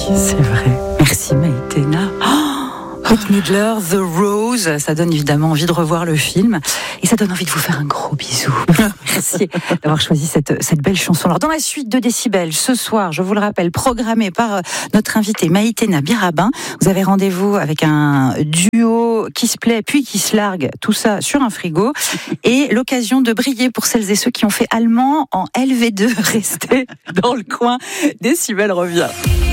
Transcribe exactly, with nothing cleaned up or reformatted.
c'est vrai. Merci Maïtena. Bette Midler, The Rose, ça donne évidemment envie de revoir le film et ça donne envie de vous faire un gros bisou. Merci d'avoir choisi cette, cette belle chanson. Alors dans la suite de Décibel, ce soir, je vous le rappelle, programmé par notre invitée Maïtena Birabin, vous avez rendez-vous avec un duo qui se plaît puis qui se largue, tout ça sur un frigo et l'occasion de briller pour celles et ceux qui ont fait allemand en L V deux. Restez dans le coin, Décibel revient.